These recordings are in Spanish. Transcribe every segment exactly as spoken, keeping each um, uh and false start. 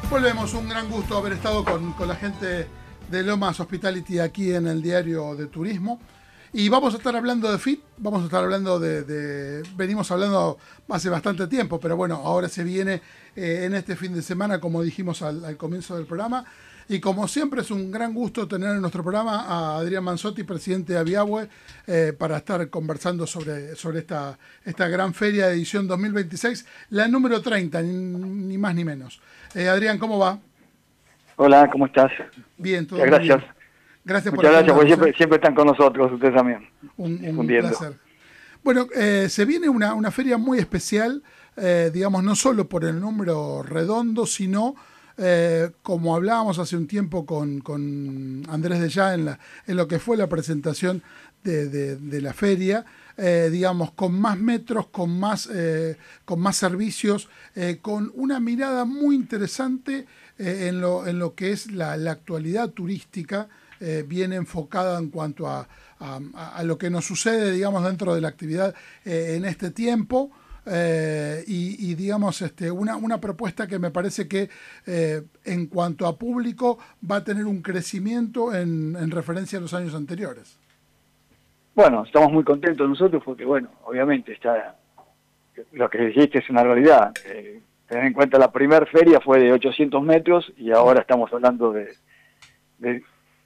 Volvemos, un gran gusto haber estado con, con la gente de Lomas Hospitality aquí en el diario de turismo. Y vamos a estar hablando de F I T, vamos a estar hablando de, de... Venimos hablando hace bastante tiempo, pero bueno, ahora se viene eh, en este fin de semana, como dijimos al, al comienzo del programa. Y como siempre es un gran gusto tener en nuestro programa a Adrián Manzotti, presidente de Aviahue, eh, para estar conversando sobre, sobre esta, esta gran feria de edición dos mil veintiséis, la número treinta, ni, ni más ni menos. Eh, Adrián, ¿cómo va? Hola, ¿cómo estás? Bien, todo Muchas gracias. bien. Gracias Muchas por gracias, porque siempre, ¿eh? siempre están con nosotros, ustedes también. Un, un placer. Bueno, eh, se viene una, una feria muy especial, eh, digamos, no solo por el número redondo, sino... Eh, como hablábamos hace un tiempo con, con Andrés de Ya en, la, en lo que fue la presentación de, de, de la feria, eh, digamos, con más metros, con más, eh, con más servicios, eh, con una mirada muy interesante eh, en, lo, en lo que es la, la actualidad turística, eh, bien enfocada en cuanto a, a, a lo que nos sucede, digamos, dentro de la actividad eh, en este tiempo. Eh, y, y digamos este, una, una propuesta que me parece que eh, en cuanto a público va a tener un crecimiento en, en referencia a los años anteriores. Bueno, estamos muy contentos nosotros porque, bueno, obviamente está lo que dijiste es una realidad. Eh, tener en cuenta la primera feria fue de ochocientos metros y ahora estamos hablando de, de,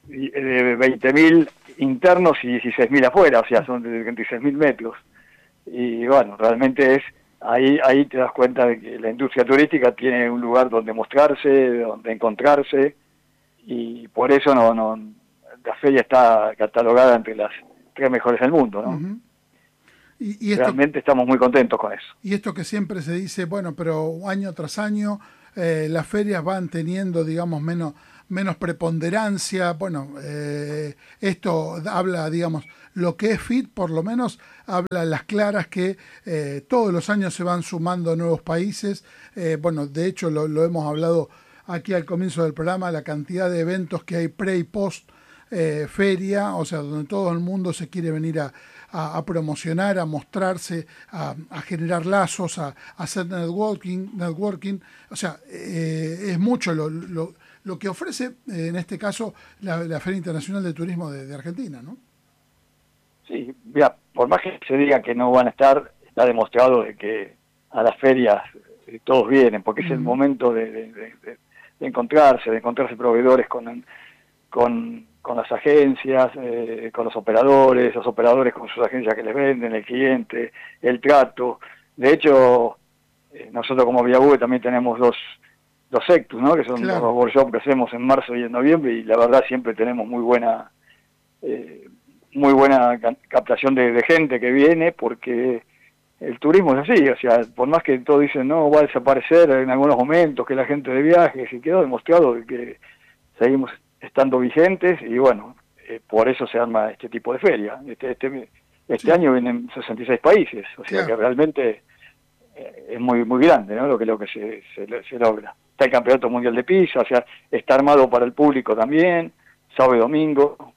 de veinte mil internos y dieciséis mil afuera, o sea, son de veintiséis mil metros. Y bueno, realmente es ahí ahí te das cuenta de que la industria turística tiene un lugar donde mostrarse, donde encontrarse, y por eso no no la feria está catalogada entre las tres mejores del mundo, ¿no? Uh-huh. y, y esto, realmente estamos muy contentos con eso. Y esto que siempre se dice, bueno, pero año tras año eh, las ferias van teniendo, digamos, menos menos preponderancia. Bueno, eh, esto habla, digamos, lo que es F I T, por lo menos, habla a las claras que eh, todos los años se van sumando nuevos países. Eh, bueno, de hecho, lo, lo hemos hablado aquí al comienzo del programa, la cantidad de eventos que hay pre y post eh, feria, o sea, donde todo el mundo se quiere venir a, a, a promocionar, a mostrarse, a, a generar lazos, a, a hacer networking, networking. O sea, eh, es mucho lo, lo, lo que ofrece, eh, en este caso, la, la Feria Internacional de Turismo de, de Argentina, ¿no? Sí, mira, por más que se diga que no van a estar, está demostrado de que a las ferias eh, todos vienen, porque uh-huh. es el momento de, de, de, de encontrarse, de encontrarse proveedores con, con, con las agencias, eh, con los operadores, los operadores con sus agencias que les venden, el cliente, el trato. De hecho, eh, nosotros como Aviahue también tenemos dos, dos sectus, ¿no? Que son claro. los workshops que hacemos en marzo y en noviembre, y la verdad siempre tenemos muy buena... Eh, muy buena captación de, de gente que viene, porque el turismo es así, o sea, por más que todos dicen no, va a desaparecer en algunos momentos, que la gente de viajes, y quedó demostrado que seguimos estando vigentes, y bueno, eh, por eso se arma este tipo de feria. Este, este, este sí. año vienen sesenta y seis países, o sea claro. que realmente eh, es muy muy grande, ¿no? Lo que, lo que se, se, se logra. Está el Campeonato Mundial de Pizza, o sea, está armado para el público también, sábado y domingo.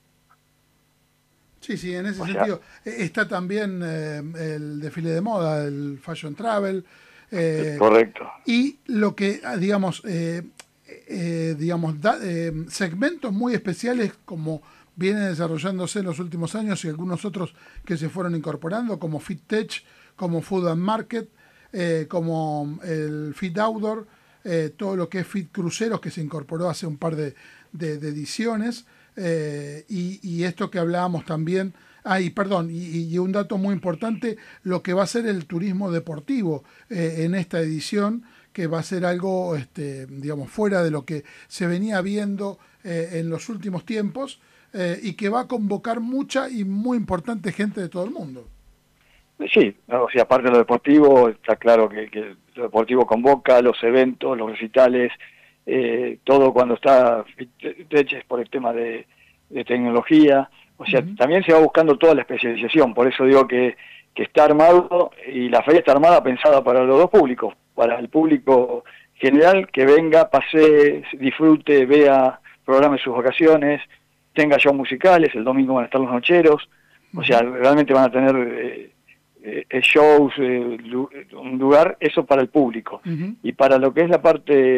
Sí, sí, en ese o sentido. Sea, está también eh, el desfile de moda, el Fashion Travel. Eh, correcto. Y lo que, digamos, eh, eh, digamos da, eh, segmentos muy especiales como vienen desarrollándose en los últimos años y algunos otros que se fueron incorporando, como Fit Tech, como Food and Market, eh, como el Fit Outdoor, eh, todo lo que es Fit Cruceros, que se incorporó hace un par de, de, de ediciones. Eh, y, y esto que hablábamos también, ah, y perdón, y, y un dato muy importante, lo que va a ser el turismo deportivo eh, en esta edición, que va a ser algo, este, digamos, fuera de lo que se venía viendo eh, en los últimos tiempos eh, y que va a convocar mucha y muy importante gente de todo el mundo. Sí, o sea, aparte de lo deportivo, está claro que, que lo deportivo convoca, los eventos, los recitales, Eh, todo cuando está Fitech por el tema de, de tecnología, o sea, uh-huh. también se va buscando toda la especialización, por eso digo que, que está armado, y la feria está armada pensada para los dos públicos, para el público general que venga, pase, disfrute, vea, programe sus vacaciones, tenga shows musicales, el domingo van a estar los nocheros, uh-huh. o sea, realmente van a tener eh, eh, shows, eh, un lugar, eso para el público, uh-huh. y para lo que es la parte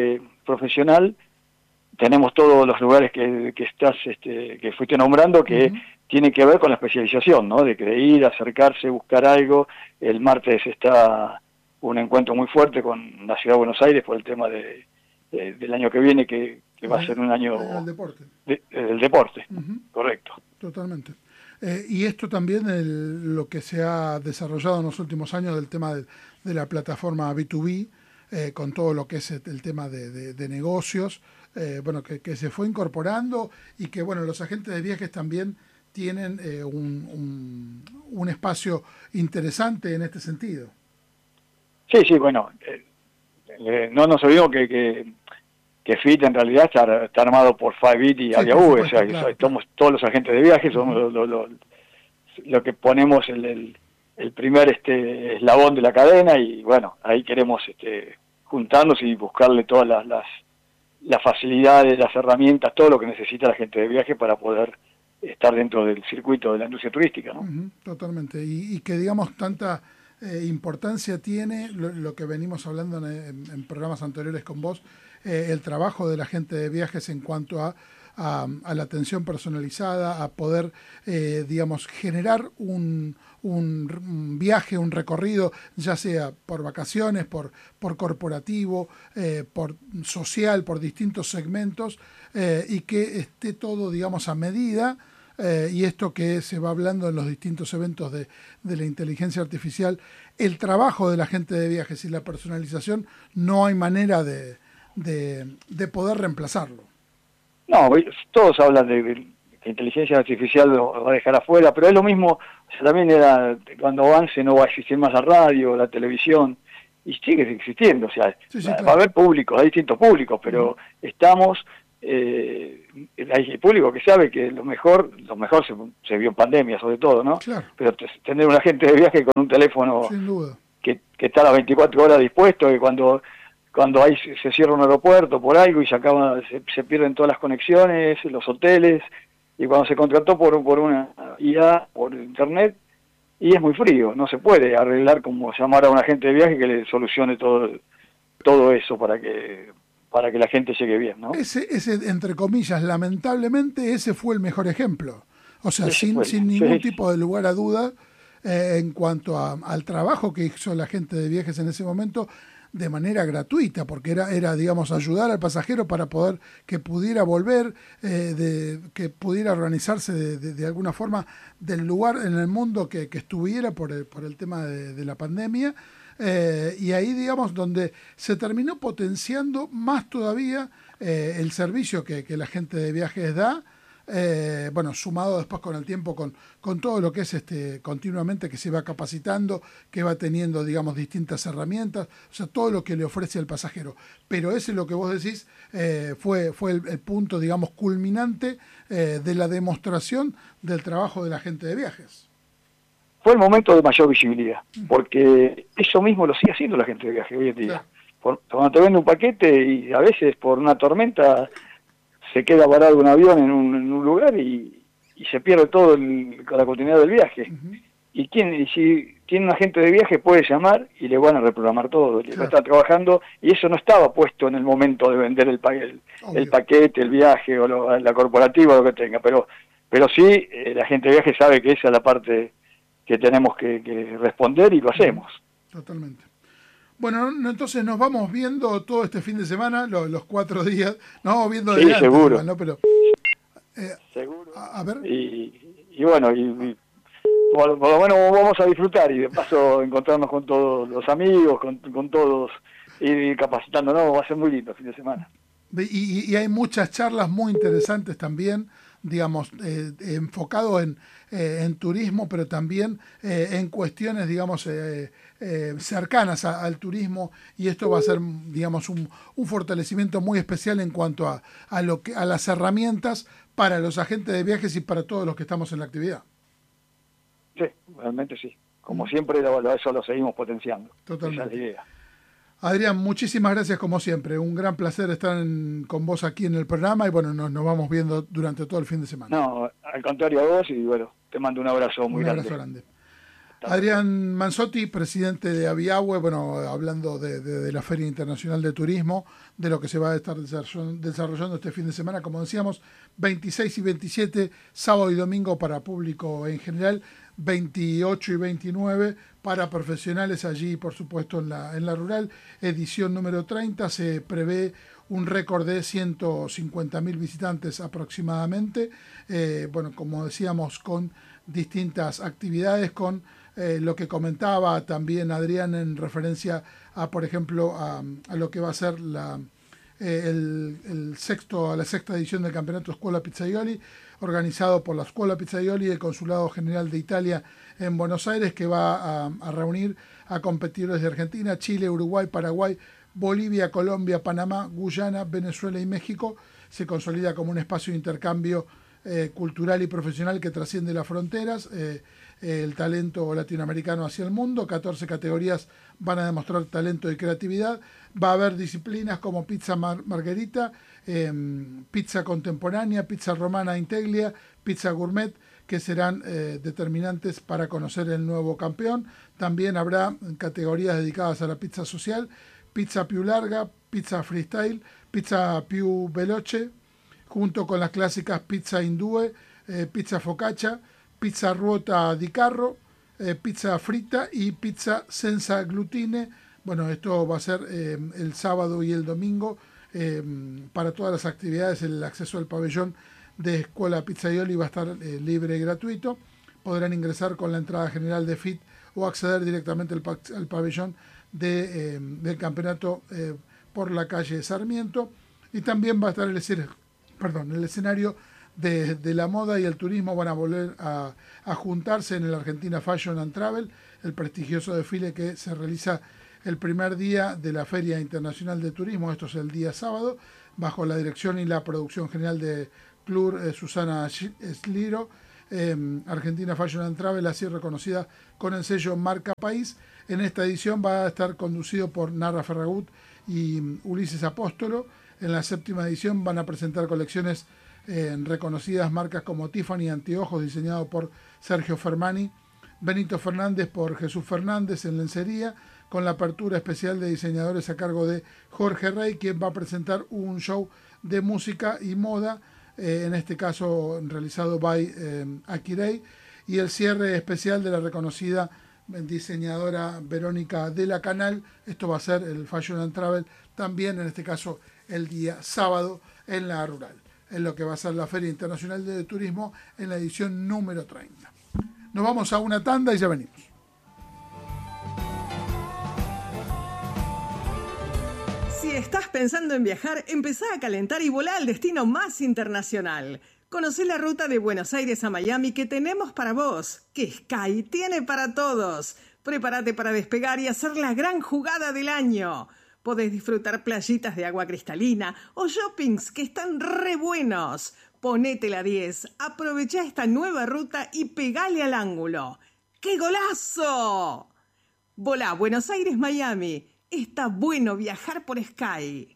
profesional, tenemos todos los lugares que, que estás, este, que fuiste nombrando, que uh-huh. tiene que ver con la especialización, ¿no? De que ir, acercarse, buscar algo. El martes está un encuentro muy fuerte con la Ciudad de Buenos Aires por el tema de, de del año que viene, que, que va a ser un año del deporte. De, del deporte, uh-huh. correcto. Totalmente. Eh, y esto también, el, lo que se ha desarrollado en los últimos años del tema de, de la plataforma B dos B, eh, con todo lo que es el, el tema de, de, de negocios, eh, bueno, que, que se fue incorporando y que, bueno, los agentes de viajes también tienen eh, un, un, un espacio interesante en este sentido. Sí, sí, bueno, eh, eh, no nos olvidemos que, que, que F I T en realidad está, está armado por Five Bit y Avia U, o sea, claro, somos claro. todos los agentes de viajes, somos uh-huh. lo, lo, lo, lo que ponemos el, el, el primer este eslabón de la cadena y bueno, ahí queremos este, juntarnos y buscarle todas las, las, las facilidades, las herramientas, todo lo que necesita la gente de viaje para poder estar dentro del circuito de la industria turística, ¿no? Uh-huh, totalmente, y, y que digamos tanta eh, importancia tiene lo, lo que venimos hablando en, en, en programas anteriores con vos, eh, el trabajo de la gente de viajes en cuanto a, a, a la atención personalizada, a poder, eh, digamos, generar un, un, un viaje, un recorrido, ya sea por vacaciones, por, por corporativo, eh, por social, por distintos segmentos, eh, y que esté todo, digamos, a medida. Eh, y esto que se va hablando en los distintos eventos de, de la inteligencia artificial, el trabajo de la gente de viajes y la personalización, no hay manera de, de, de poder reemplazarlo. No, todos hablan de, de que inteligencia artificial lo va a dejar afuera, pero es lo mismo, o sea, también era, cuando avance no va a existir más la radio, la televisión, y sigue existiendo, o sea, sí, sí, va, claro. va a haber públicos, hay distintos públicos, pero uh-huh. estamos... Eh, hay público que sabe que lo mejor lo mejor se, se vio en pandemia sobre todo, ¿no? Claro. Pero t- tener un agente de viaje con un teléfono sin duda. Que, que está a las veinticuatro horas dispuesto, y cuando cuando hay se cierra un aeropuerto por algo y se acaba se, se pierden todas las conexiones, los hoteles, y cuando se contrató por por una I A por internet y es muy frío, no se puede arreglar como llamar a un agente de viaje que le solucione todo todo eso para que para que la gente llegue bien, ¿no? Ese, ese, entre comillas, lamentablemente, ese fue el mejor ejemplo. O sea, sin, fue, sin ningún sí. tipo de lugar a duda, eh, en cuanto a, al trabajo que hizo la gente de viajes en ese momento, de manera gratuita, porque era, era digamos, ayudar al pasajero para poder que pudiera volver, eh, de, que pudiera organizarse de, de, de alguna forma del lugar en el mundo que, que estuviera por el, por el tema de, de la pandemia. Eh, y ahí, digamos, donde se terminó potenciando más todavía eh, el servicio que, que la gente de viajes da, eh, bueno, sumado después con el tiempo, con, con todo lo que es este continuamente que se va capacitando, que va teniendo, digamos, distintas herramientas, o sea, todo lo que le ofrece al pasajero. Pero ese, lo que vos decís, eh, fue, fue el, el punto, digamos, culminante eh, de la demostración del trabajo de la gente de viajes. Fue el momento de mayor visibilidad, porque eso mismo lo sigue haciendo la gente de viaje hoy en día. Claro. Por, cuando te vende un paquete y a veces por una tormenta se queda varado un avión en un, en un lugar y, y se pierde todo el, la continuidad del viaje. Uh-huh. Y, quién, y si tiene un agente de viaje puede llamar y le van a reprogramar todo. Claro. Está trabajando y eso no estaba puesto en el momento de vender el, el, el paquete, el viaje o lo, la corporativa o lo que tenga. Pero, pero sí, eh, la gente de viaje sabe que esa es la parte que tenemos que, que responder y lo hacemos. Totalmente. Bueno, entonces nos vamos viendo todo este fin de semana, los, los cuatro días, nos vamos viendo de sí, antes, seguro. Igual, ¿no? Pero, eh, seguro. A, a ver. Y, y bueno, y, y por, por lo menos vamos a disfrutar y de paso encontrarnos con todos los amigos, con, con todos, ir capacitándonos, va a ser muy lindo el fin de semana. Y, y hay muchas charlas muy interesantes también, digamos, eh, enfocado en, eh, en turismo, pero también eh, en cuestiones, digamos, eh, eh, cercanas a, al turismo, y esto va a ser, digamos, un, un fortalecimiento muy especial en cuanto a, a, lo que, a las herramientas para los agentes de viajes y para todos los que estamos en la actividad. Sí, realmente sí. Como siempre, eso lo seguimos potenciando. Totalmente. Esa es la idea. Adrián, muchísimas gracias como siempre. Un gran placer estar en, con vos aquí en el programa y bueno, nos, nos vamos viendo durante todo el fin de semana. No, al contrario a vos y bueno, te mando un abrazo muy grande. Un abrazo grande. grande. Adrián Manzotti, presidente de Aviahue, bueno, hablando de, de, de la Feria Internacional de Turismo, de lo que se va a estar desarrollando este fin de semana, como decíamos, veintiséis y veintisiete, sábado y domingo para público en general, veintiocho y veintinueve para profesionales, allí por supuesto en la, en la rural, edición número treinta, se prevé un récord de ciento cincuenta mil visitantes aproximadamente, eh, bueno, como decíamos, con distintas actividades, con eh, lo que comentaba también Adrián en referencia a, por ejemplo, a, a lo que va a ser la, eh, el, el sexto, la sexta edición del Campeonato Scuola Pizzaioli, organizado por la Scuola Pizzaioli y el Consulado General de Italia en Buenos Aires, que va a, a reunir a competidores de Argentina, Chile, Uruguay, Paraguay, Bolivia, Colombia, Panamá, Guyana, Venezuela y México. Se consolida como un espacio de intercambio eh, cultural y profesional que trasciende las fronteras, eh, eh, el talento latinoamericano hacia el mundo. catorce categorías van a demostrar talento y creatividad. Va a haber disciplinas como pizza mar margherita, eh, pizza contemporánea, pizza romana integlia, pizza gourmet, que serán eh, determinantes para conocer el nuevo campeón. También habrá categorías dedicadas a la pizza social, pizza più larga, pizza freestyle, pizza più veloce, junto con las clásicas pizza in due, eh, pizza focaccia, pizza ruota di carro, eh, pizza frita y pizza senza glutine. Bueno, esto va a ser eh, el sábado y el domingo. Eh, para todas las actividades, el acceso al pabellón de Scuola Pizzaioli va a estar eh, libre y gratuito. Podrán ingresar con la entrada general de F I T o acceder directamente al, pa al pabellón de, eh, del campeonato eh, por la calle Sarmiento. Y también va a estar el, perdón, el escenario de, de la moda y el turismo. Van a volver a, a juntarse en el Argentina Fashion and Travel, el prestigioso desfile que se realiza el primer día de la Feria Internacional de Turismo. Esto es el día sábado, bajo la dirección y la producción general de Club eh, Susana Sliro. Eh, Argentina Fashion and Travel, así reconocida con el sello Marca País. En esta edición va a estar conducido por Nara Ferragut y um, Ulises Apóstolo. En la séptima edición van a presentar colecciones eh, en reconocidas marcas como Tiffany Anteojos, diseñado por Sergio Fermani, Benito Fernández por Jesús Fernández en lencería, con la apertura especial de diseñadores a cargo de Jorge Rey, quien va a presentar un show de música y moda, eh, en este caso realizado by eh, Akirei, y el cierre especial de la reconocida diseñadora Verónica de la Canal. Esto va a ser el Fashion and Travel también, en este caso el día sábado en la rural, en lo que va a ser la Feria Internacional de Turismo en la edición número treinta. Nos vamos a una tanda y ya venimos. Si estás pensando en viajar, empezá a calentar y volá al destino más internacional. Conocé la ruta de Buenos Aires a Miami que tenemos para vos, que Sky tiene para todos. Prepárate para despegar y hacer la gran jugada del año. Podés disfrutar playitas de agua cristalina o shoppings que están re buenos. Ponete la diez, aprovechá esta nueva ruta y pegale al ángulo. ¡Qué golazo! Volá Buenos Aires-Miami. Está bueno viajar por Sky.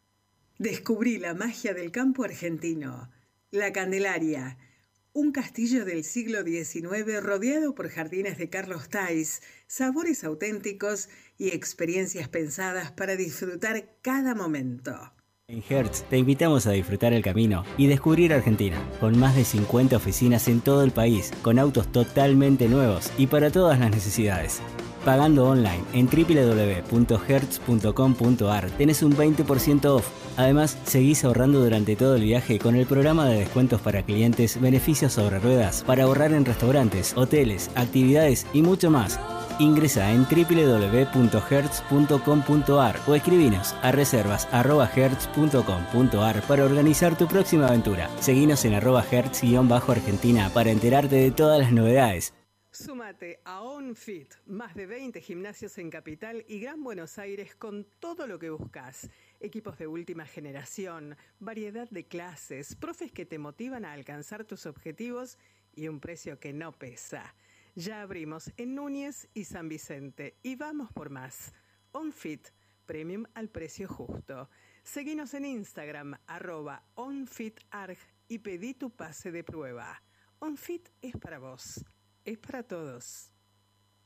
Descubrí la magia del campo argentino. La Candelaria, un castillo del siglo diecinueve rodeado por jardines de Carlos Tais, sabores auténticos y experiencias pensadas para disfrutar cada momento. En Hertz te invitamos a disfrutar el camino y descubrir Argentina, con más de cincuenta oficinas en todo el país, con autos totalmente nuevos y para todas las necesidades. Pagando online en doble u doble u doble u punto hertz punto com punto a r tenés un veinte por ciento off. Además, seguís ahorrando durante todo el viaje con el programa de descuentos para clientes, beneficios sobre ruedas, para ahorrar en restaurantes, hoteles, actividades y mucho más. Ingresa en doble u doble u doble u punto hertz punto com punto a r o escribinos a reservas arroba hertz punto com punto a r para organizar tu próxima aventura. Seguinos en arroba hertz-argentina para enterarte de todas las novedades. Súmate a OnFit, más de veinte gimnasios en Capital y Gran Buenos Aires con todo lo que buscas. Equipos de última generación, variedad de clases, profes que te motivan a alcanzar tus objetivos y un precio que no pesa. Ya abrimos en Núñez y San Vicente y vamos por más. OnFit, premium al precio justo. Seguinos en Instagram, arroba OnFitArg y pedí tu pase de prueba. OnFit es para vos. Es para todos.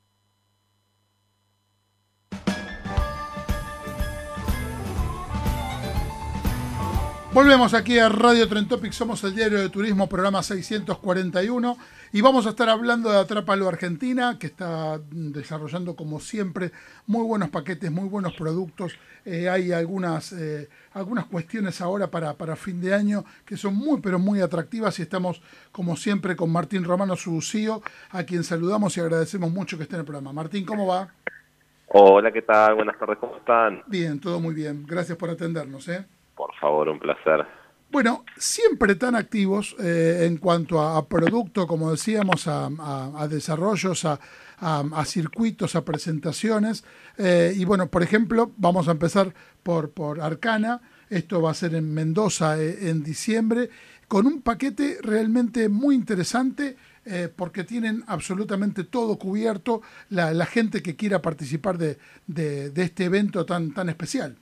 Volvemos aquí a Radio Trend Topics, somos el diario de turismo, programa seiscientos cuarenta y uno, y vamos a estar hablando de Atrápalo Argentina, que está desarrollando como siempre muy buenos paquetes, muy buenos productos. Eh, hay algunas, eh, algunas cuestiones ahora para, para fin de año que son muy pero muy atractivas, y estamos como siempre con Martín Romano, su C E O, a quien saludamos y agradecemos mucho que esté en el programa. Martín, ¿cómo va? Hola, ¿qué tal? Buenas tardes, ¿cómo están? Bien, todo muy bien. Gracias por atendernos, ¿eh? Por favor, un placer. Bueno, siempre tan activos eh, en cuanto a, a producto, como decíamos, a, a, a desarrollos, a, a, a circuitos, a presentaciones. Eh, y bueno, por ejemplo, vamos a empezar por, por Arcana. Esto va a ser en Mendoza eh, en diciembre, con un paquete realmente muy interesante, eh, porque tienen absolutamente todo cubierto la, la gente que quiera participar de, de, de este evento tan, tan especial.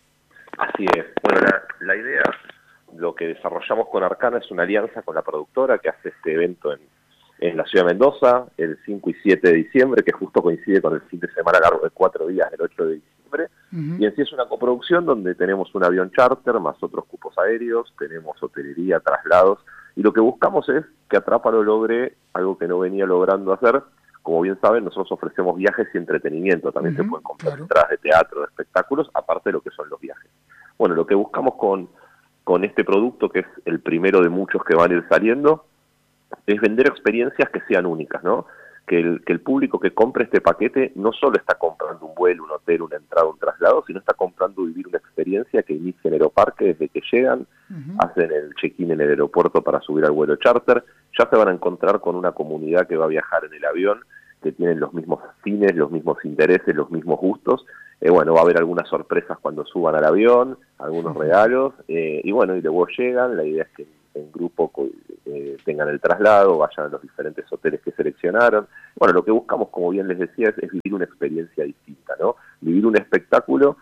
Así es. Bueno, la, la idea, lo que desarrollamos con Arcana es una alianza con la productora que hace este evento en, en la ciudad de Mendoza, el cinco y siete de diciembre, que justo coincide con el fin de semana largo de cuatro días, el ocho de diciembre. Uh-huh. Y en sí es una coproducción donde tenemos un avión charter, más otros cupos aéreos, tenemos hotelería, traslados, y lo que buscamos es que Atrápalo logre algo que no venía logrando hacer. Como bien saben, nosotros ofrecemos viajes y entretenimiento, también uh-huh, se pueden comprar claro. entradas de teatro, de espectáculos, aparte de lo que son los viajes. Bueno, lo que buscamos con, con este producto, que es el primero de muchos que van a ir saliendo, es vender experiencias que sean únicas, ¿no? Que el, que el público que compre este paquete no solo está comprando un vuelo, un hotel, una entrada, un traslado, sino está comprando vivir una experiencia que inicia en Aeroparque desde que llegan, uh-huh. hacen el check-in en el aeropuerto para subir al vuelo charter, ya se van a encontrar con una comunidad que va a viajar en el avión, que tienen los mismos fines, los mismos intereses, los mismos gustos. Eh, bueno, va a haber algunas sorpresas cuando suban al avión, algunos uh-huh. regalos, eh, y bueno, y luego llegan, la idea es que en grupo eh, tengan el traslado, vayan a los diferentes hoteles que seleccionaron. Bueno, lo que buscamos, como bien les decía, es, es vivir una experiencia distinta, ¿no? Vivir un espectáculo,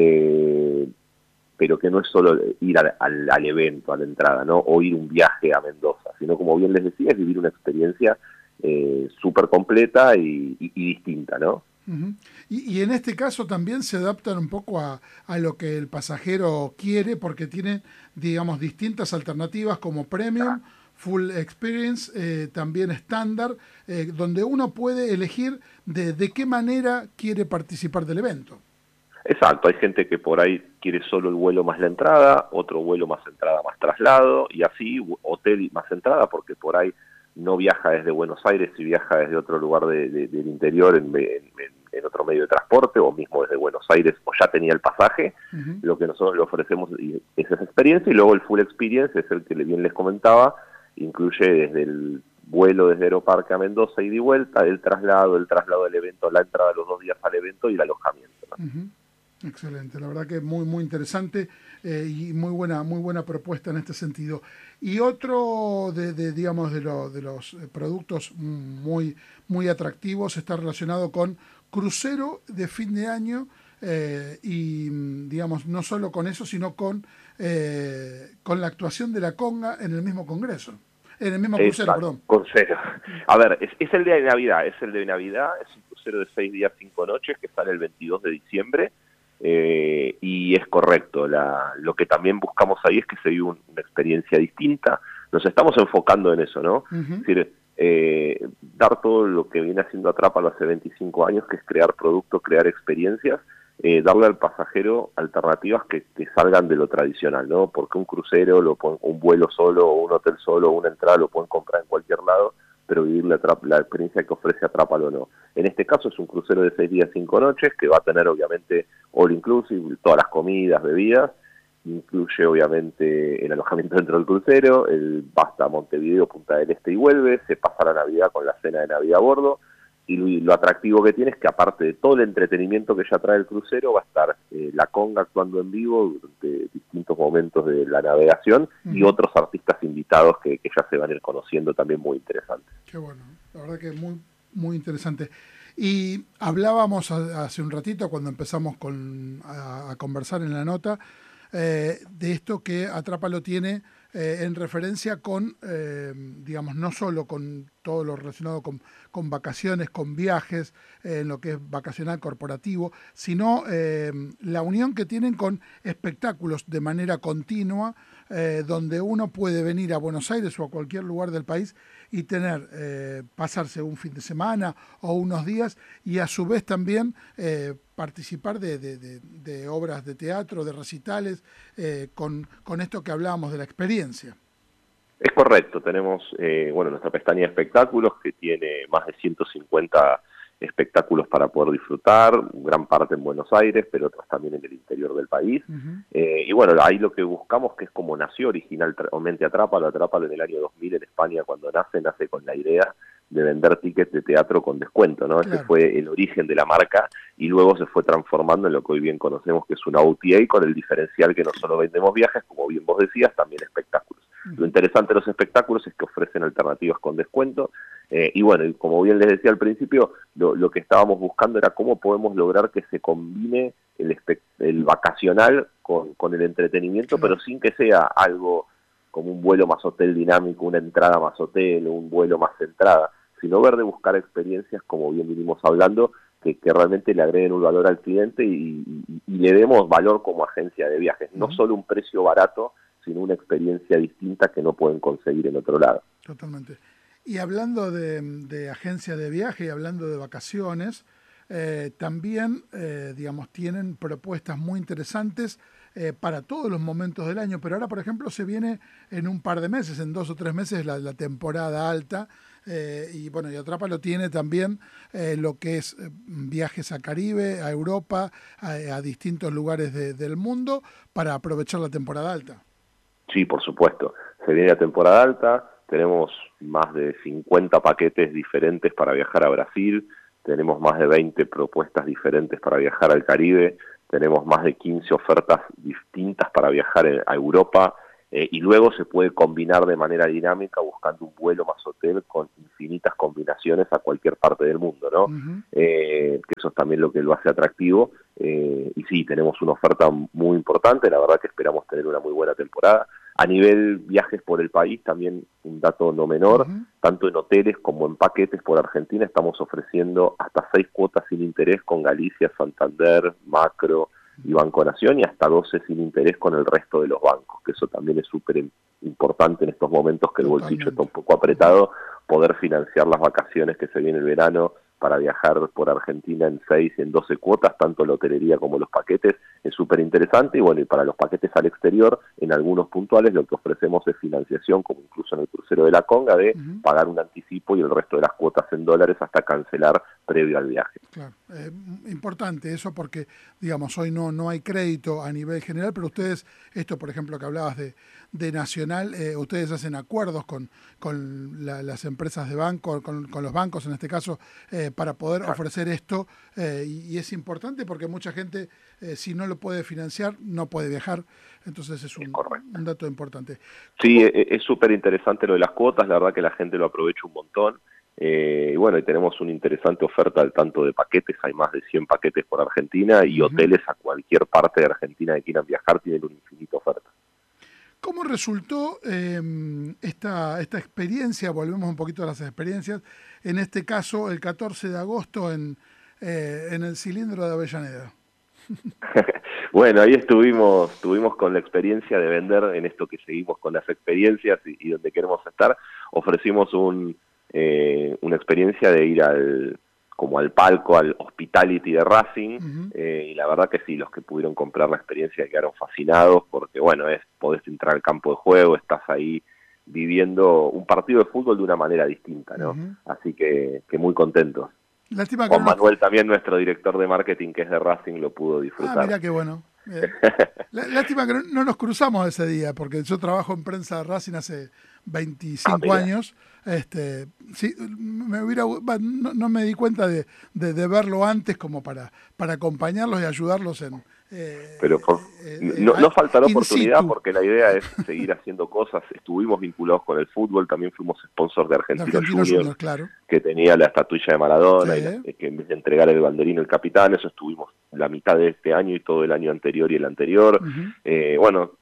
eh, pero que no es solo ir al, al, al evento, a la entrada, ¿no? O ir un viaje a Mendoza, sino, como bien les decía, es vivir una experiencia eh, súper completa y, y, y distinta, ¿no? Uh-huh. Y, y en este caso también se adaptan un poco a, a lo que el pasajero quiere, porque tiene, digamos, distintas alternativas como Premium, Full Experience, eh, también estándar, eh, donde uno puede elegir de, de qué manera quiere participar del evento. Exacto, hay gente que por ahí quiere solo el vuelo más la entrada, otro vuelo más entrada más traslado, y así hotel más entrada, porque por ahí no viaja desde Buenos Aires y viaja desde otro lugar de, de, del interior en, en, en otro medio de transporte, o mismo desde Buenos Aires o ya tenía el pasaje. Uh-huh. Lo que nosotros le ofrecemos es esa experiencia, y luego el Full Experience es el que bien les comentaba, incluye desde el vuelo desde Aeroparque a Mendoza ida y vuelta, el traslado, el traslado del evento, la entrada los dos días al evento y el alojamiento, ¿no? Uh-huh. Excelente, la verdad que muy muy interesante eh, y muy buena muy buena propuesta en este sentido. Y otro de, de digamos de, lo, de los productos muy muy atractivos está relacionado con crucero de fin de año, eh, y digamos no solo con eso, sino con eh, con la actuación de la conga en el mismo congreso, en el mismo crucero, Exacto, perdón. Crucero. A ver, es, es el día de Navidad, es el de Navidad, es un crucero de seis días, cinco noches que sale el veintidós de diciembre. Eh, y es correcto, la, lo que también buscamos ahí es que se viva un, una experiencia distinta. Nos estamos enfocando en eso, ¿no? Uh-huh. Es decir, eh, dar todo lo que viene haciendo Atrápalo hace veinticinco años, que es crear productos, crear experiencias, eh, darle al pasajero alternativas que, que salgan de lo tradicional, ¿no? Porque un crucero, lo pueden, un vuelo solo, o un hotel solo, o una entrada lo pueden comprar en cualquier lado, pero vivir la, la experiencia que ofrece Atrápalo no. En este caso es un crucero de seis días, cinco noches, que va a tener obviamente all inclusive, todas las comidas, bebidas, incluye obviamente el alojamiento dentro del crucero, el va hasta Montevideo, Punta del Este y vuelve, se pasa la Navidad con la cena de Navidad a bordo, y lo, lo atractivo que tiene es que aparte de todo el entretenimiento que ya trae el crucero, va a estar eh, la conga actuando en vivo durante distintos momentos de la navegación, uh-huh. y otros artistas invitados que, que ya se van a ir conociendo, también muy interesantes. Qué bueno, la verdad que es muy, muy interesante. Y hablábamos a, hace un ratito, cuando empezamos con, a, a conversar en la nota, eh, de esto que Atrápalo tiene eh, en referencia con, eh, digamos, no solo con todo lo relacionado con, con vacaciones, con viajes, eh, en lo que es vacacional corporativo, sino eh, la unión que tienen con espectáculos de manera continua, eh, donde uno puede venir a Buenos Aires o a cualquier lugar del país y tener, eh, pasarse un fin de semana o unos días y a su vez también eh, participar de, de, de, de obras de teatro, de recitales, eh, con, con esto que hablábamos de la experiencia. Es correcto, tenemos eh, bueno nuestra pestaña de espectáculos que tiene más de ciento cincuenta espectáculos para poder disfrutar, gran parte en Buenos Aires, pero otros también en el interior del país. Uh-huh. eh, y bueno, ahí lo que buscamos, que es como nació originalmente Atrápalo, Atrápalo en el año dos mil en España cuando nace, nace con la idea de vender tickets de teatro con descuento, ¿no? Claro. Ese fue el origen de la marca y luego se fue transformando en lo que hoy bien conocemos que es una O T A con el diferencial que no solo vendemos viajes, como bien vos decías, también espectáculos. Uh-huh. Lo interesante de los espectáculos es que ofrecen alternativas con descuento eh, y bueno, como bien les decía al principio, lo, lo que estábamos buscando era cómo podemos lograr que se combine el, el vacacional con, con el entretenimiento, uh-huh. pero sin que sea algo como un vuelo más hotel dinámico, una entrada más hotel, un vuelo más entrada, sino ver de buscar experiencias, como bien vinimos hablando, que, que realmente le agreguen un valor al cliente y, y, y le demos valor como agencia de viajes. Uh-huh. No solo un precio barato, sino una experiencia distinta que no pueden conseguir en otro lado. Totalmente. Y hablando de, de agencia de viaje y hablando de vacaciones, eh, también, eh, digamos, tienen propuestas muy interesantes eh, para todos los momentos del año. Pero ahora, por ejemplo, se viene en un par de meses, en dos o tres meses, la, la temporada alta. Eh, y bueno, y Atrápalo tiene también eh, lo que es eh, viajes a Caribe, a Europa, a, a distintos lugares de, del mundo para aprovechar la temporada alta. Sí, por supuesto. Se viene la temporada alta, tenemos más de cincuenta paquetes diferentes para viajar a Brasil, tenemos más de veinte propuestas diferentes para viajar al Caribe, tenemos más de quince ofertas distintas para viajar a Europa, eh, y luego se puede combinar de manera dinámica buscando un vuelo más hotel con infinitas combinaciones a cualquier parte del mundo, ¿no? Uh-huh. Eh, que eso es también lo que lo hace atractivo, eh, y sí, tenemos una oferta muy importante, la verdad que esperamos tener una muy buena temporada. A nivel viajes por el país, también un dato no menor, uh-huh. tanto en hoteles como en paquetes por Argentina estamos ofreciendo hasta seis cuotas sin interés con Galicia, Santander, Macro y Banco Nación y hasta doce sin interés con el resto de los bancos, que eso también es súper importante en estos momentos que el bolsillo está un poco apretado, poder financiar las vacaciones que se viene el verano para viajar por Argentina en seis, en doce cuotas, tanto la hotelería como los paquetes, es súper interesante. Y bueno, y para los paquetes al exterior, en algunos puntuales lo que ofrecemos es financiación, como incluso en el crucero de la Conga, de uh-huh. pagar un anticipo y el resto de las cuotas en dólares hasta cancelar previo al viaje. Claro, eh, importante eso porque, digamos, hoy no, no hay crédito a nivel general, pero ustedes, esto por ejemplo que hablabas de, de Nacional, eh, ustedes hacen acuerdos con, con la, las empresas de banco, con, con los bancos en este caso, eh, para poder ofrecer esto, eh, y, y es importante porque mucha gente, eh, si no lo puede financiar, no puede viajar, entonces es un, es un dato importante. Sí, es súper interesante lo de las cuotas, la verdad que la gente lo aprovecha un montón, eh, y bueno, y tenemos una interesante oferta al tanto de paquetes, hay más de cien paquetes por Argentina, y uh-huh. hoteles a cualquier parte de Argentina que quieran viajar tienen una infinita oferta. ¿Cómo resultó eh, esta, esta experiencia? Volvemos un poquito a las experiencias. En este caso, el catorce de agosto en, eh, en el Cilindro de Avellaneda. Bueno, ahí estuvimos, estuvimos con la experiencia de vender en esto que seguimos con las experiencias y, y donde queremos estar. Ofrecimos un, eh, una experiencia de ir al como al palco, al hospitality de Racing, uh-huh. eh, y la verdad que sí, los que pudieron comprar la experiencia quedaron fascinados, porque bueno, es podés entrar al campo de juego, estás ahí viviendo un partido de fútbol de una manera distinta, ¿no? Uh-huh. Así que, que muy contentos. Lástima Juan que no... Manuel también, nuestro director de marketing, que es de Racing, lo pudo disfrutar. Ah, mira qué bueno. Lástima que no, no nos cruzamos ese día, porque yo trabajo en prensa de Racing hace veinticinco ah, años. Este, sí, me hubiera, no, no me di cuenta de, de, de verlo antes como para, para acompañarlos y ayudarlos en... Eh, Pero por, eh, no, no faltará oportunidad porque la idea es seguir haciendo cosas. Estuvimos vinculados con el fútbol, también fuimos sponsors de Argentino, de Argentino Junior, Junior claro. que tenía la estatuilla de Maradona, sí. y la, que en vez de entregar el banderín al capitán, eso estuvimos la mitad de este año y todo el año anterior y el anterior. Uh-huh. eh, bueno,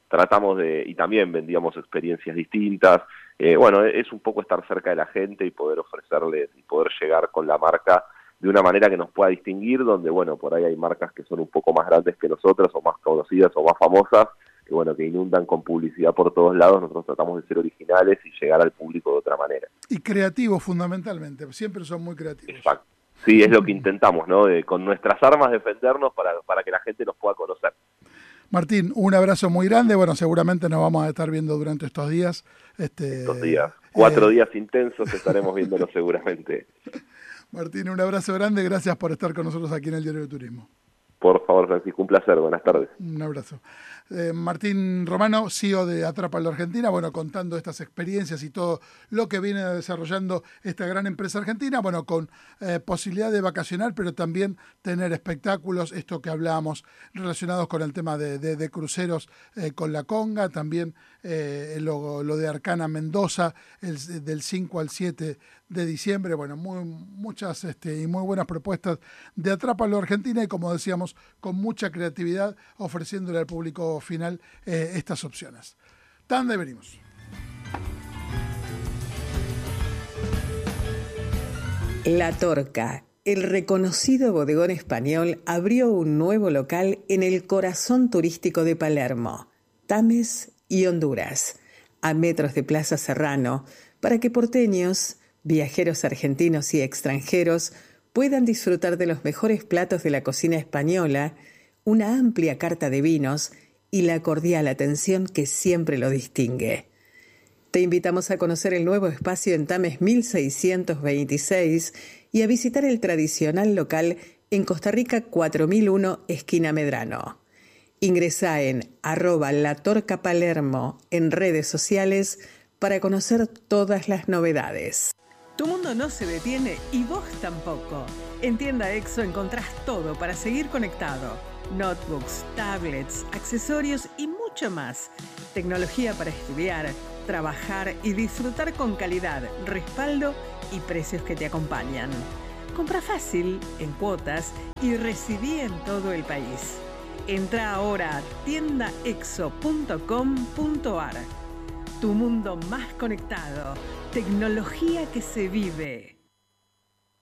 tratamos de, y también vendíamos experiencias distintas. Eh, bueno, es un poco estar cerca de la gente y poder ofrecerles y poder llegar con la marca de una manera que nos pueda distinguir, donde, bueno, por ahí hay marcas que son un poco más grandes que nosotras, o más conocidas, o más famosas, que, bueno, que inundan con publicidad por todos lados. Nosotros tratamos de ser originales y llegar al público de otra manera. Y creativos, fundamentalmente, siempre son muy creativos. Exacto. Sí, es lo que intentamos, ¿no? De, con nuestras armas defendernos para, para que la gente nos pueda conocer. Martín, un abrazo muy grande. Bueno, seguramente nos vamos a estar viendo durante estos días. Este, estos días. Cuatro eh... días intensos estaremos viéndonos seguramente. Martín, un abrazo grande. Gracias por estar con nosotros aquí en el Diario de Turismo. Por favor, Francisco, un placer. Buenas tardes. Un abrazo. Eh, Martín Romano, C E O de Atrápalo Argentina, bueno, contando estas experiencias y todo lo que viene desarrollando esta gran empresa argentina, bueno, con eh, posibilidad de vacacionar, pero también tener espectáculos, esto que hablábamos relacionados con el tema de, de, de cruceros eh, con la Conga, también eh, lo, lo de Arcana Mendoza, el, del cinco al siete de diciembre, bueno, muy, muchas este, y muy buenas propuestas de Atrápalo Argentina y, como decíamos, con mucha creatividad ofreciéndole al público final eh, estas opciones. Tanda y venimos. La Torca, el reconocido bodegón español, abrió un nuevo local en el corazón turístico de Palermo, Tames y Honduras, a metros de Plaza Serrano, para que porteños, viajeros argentinos y extranjeros puedan disfrutar de los mejores platos de la cocina española, una amplia carta de vinos y la cordial atención que siempre lo distingue. Te invitamos a conocer el nuevo espacio en Tames mil seiscientos veintiséis y a visitar el tradicional local en Costa Rica cuatro mil uno, esquina Medrano. Ingresá en arroba latorca palermo en redes sociales para conocer todas las novedades. Tu mundo no se detiene y vos tampoco. En Tienda Exo encontrás todo para seguir conectado. Notebooks, tablets, accesorios y mucho más. Tecnología para estudiar, trabajar y disfrutar con calidad, respaldo y precios que te acompañan. Compra fácil, en cuotas y recibí en todo el país. Entra ahora a tienda exo punto com punto ar. Tu mundo más conectado. Tecnología que se vive.